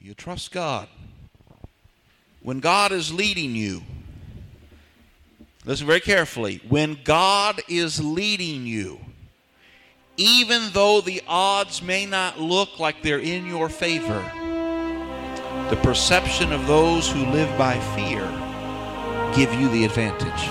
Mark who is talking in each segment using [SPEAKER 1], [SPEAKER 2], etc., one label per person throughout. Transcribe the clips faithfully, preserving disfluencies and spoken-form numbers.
[SPEAKER 1] You trust God. When God is leading you, listen very carefully. When God is leading you, even though the odds may not look like they're in your favor, the perception of those who live by fear give you the advantage.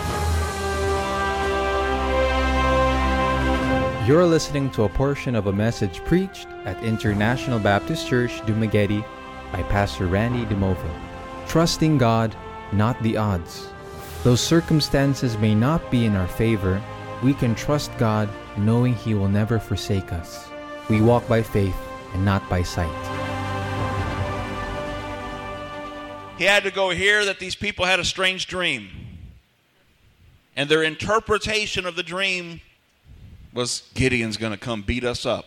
[SPEAKER 2] You're listening to a portion of a message preached at International Baptist Church, Dumaguete by Pastor Randy DeMova. Trusting God, not the odds. Though circumstances may not be in our favor, we can trust God knowing He will never forsake us. We walk by faith and not by sight.
[SPEAKER 1] He had to go hear that these people had a strange dream. And their interpretation of the dream was, Gideon's going to come beat us up.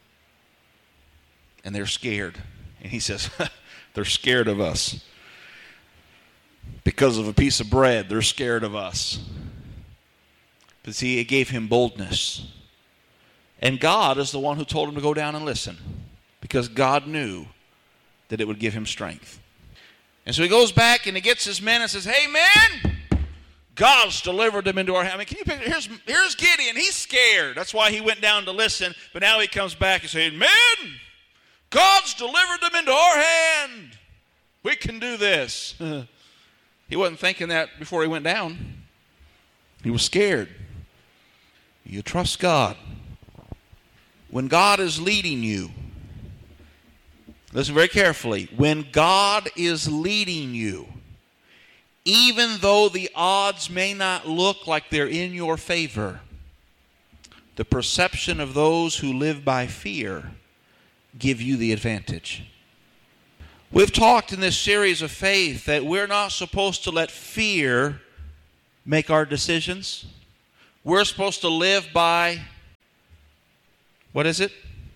[SPEAKER 1] And they're scared. And he says, they're scared of us. Because of a piece of bread, they're scared of us. But see, it gave him boldness. And God is the one who told him to go down and listen. Because God knew that it would give him strength. And so he goes back and he gets his men and says, hey men, God's delivered them into our hand. I mean, can you picture, here's, here's Gideon, he's scared. That's why he went down to listen. But now he comes back and says, men, God's delivered them into our hand. We can do this. He wasn't thinking that before he went down. He was scared. You trust God. When God is leading you, listen very carefully. When God is leading you, even though the odds may not look like they're in your favor, the perception of those who live by fear give you the advantage. We've talked in this series of faith that we're not supposed to let fear make our decisions. We're supposed to live by, what is it?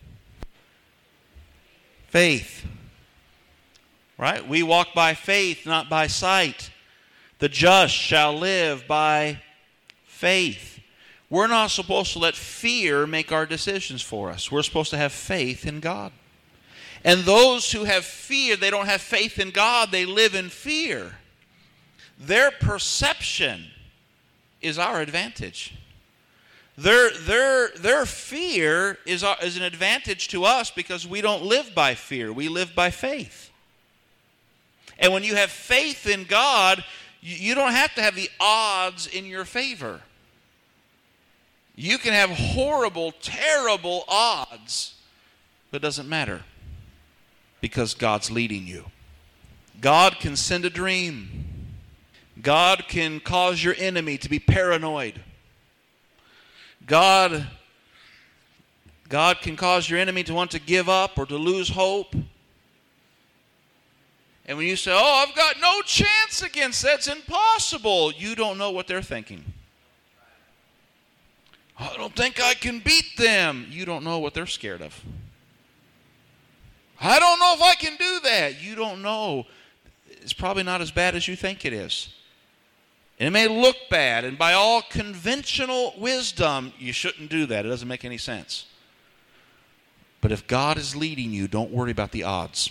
[SPEAKER 1] Faith. Right? We walk by faith, not by sight. The just shall live by faith. We're not supposed to let fear make our decisions for us. We're supposed to have faith in God. And those who have fear, they don't have faith in God, they live in fear. Their perception is our advantage. Their, their, their fear is, our, is an advantage to us because we don't live by fear. We live by faith. And when you have faith in God, you, you don't have to have the odds in your favor. You can have horrible, terrible odds, but it doesn't matter because God's leading you. God can send a dream. God can cause your enemy to be paranoid. God, God can cause your enemy to want to give up or to lose hope. And when you say, oh, I've got no chance against that, it's impossible, you don't know what they're thinking. I don't think I can beat them. You don't know what they're scared of. I don't know if I can do that. You don't know. It's probably not as bad as you think it is. And it may look bad, and by all conventional wisdom, you shouldn't do that. It doesn't make any sense. But if God is leading you, don't worry about the odds.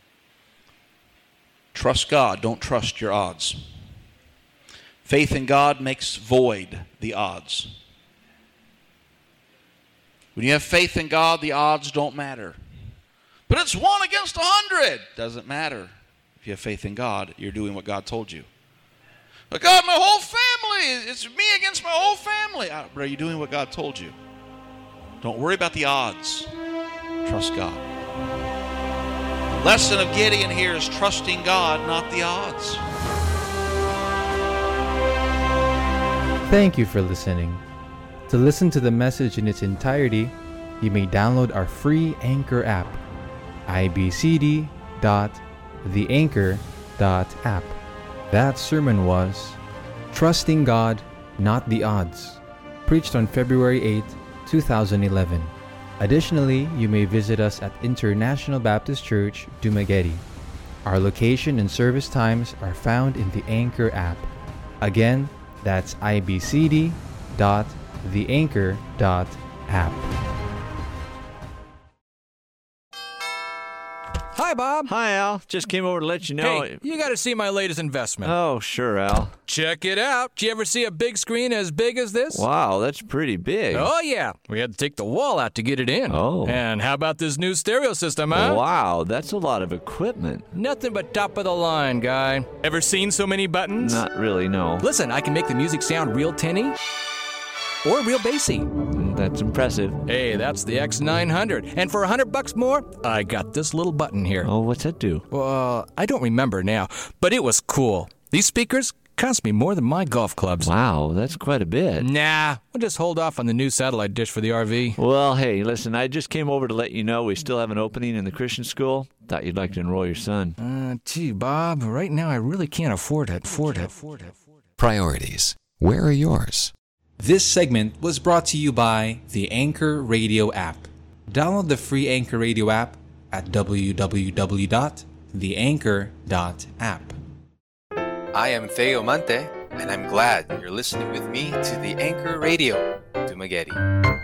[SPEAKER 1] Trust God. Don't trust your odds. Faith in God makes void the odds. When you have faith in God, the odds don't matter. But it's one against a hundred. Doesn't matter. If you have faith in God, you're doing what God told you. But God, my whole family, it's me against my whole family. But are you doing what God told you? Don't worry about the odds. Trust God. The lesson of Gideon here is trusting God, not the odds.
[SPEAKER 2] Thank you for listening. To listen to the message in its entirety, you may download our free Anchor app, i b c d dot the anchor dot app. That sermon was Trusting God, Not the Odds, preached on February eighth, two thousand eleven. Additionally, you may visit us at International Baptist Church, Dumaguete. Our location and service times are found in the Anchor app. Again, that's i b c d dot the anchor dot app.
[SPEAKER 3] Hi, Bob.
[SPEAKER 4] Hi, Al. Just came over to let you know.
[SPEAKER 3] Hey, you got to see my latest investment.
[SPEAKER 4] Oh, sure, Al.
[SPEAKER 3] Check it out. Did you ever see a big screen as big as this?
[SPEAKER 4] Wow, that's pretty big.
[SPEAKER 3] Oh, yeah. We had to take the wall out to get it in.
[SPEAKER 4] Oh.
[SPEAKER 3] And how about this new stereo system, huh?
[SPEAKER 4] Wow, that's a lot of equipment.
[SPEAKER 3] Nothing but top of the line, guy. Ever seen so many buttons?
[SPEAKER 4] Not really, no.
[SPEAKER 3] Listen, I can make the music sound real tinny or real bassy.
[SPEAKER 4] That's impressive.
[SPEAKER 3] Hey, that's the X nine hundred. And for a hundred bucks more, I got this little button here.
[SPEAKER 4] Oh, what's that do?
[SPEAKER 3] Well, I don't remember now, but it was cool. These speakers cost me more than my golf clubs.
[SPEAKER 4] Wow, that's quite a bit.
[SPEAKER 3] Nah, we'll just hold off on the new satellite dish for the R V.
[SPEAKER 4] Well, hey, listen, I just came over to let you know we still have an opening in the Christian school. Thought you'd like to enroll your son.
[SPEAKER 3] Uh, gee, Bob, right now I really can't afford it. Afford it.
[SPEAKER 5] Priorities. Where are yours?
[SPEAKER 2] This segment was brought to you by the Anchor Radio app. Download the free Anchor Radio app at w w w dot the anchor dot app.
[SPEAKER 6] I am Theo Mante, and I'm glad you're listening with me to the Anchor Radio Dumaguete.